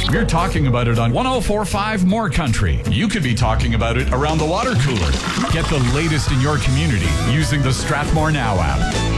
We're talking about it on 104.5 More Country. You could be talking about it around the water cooler. Get the latest in your community using the Strathmore Now app.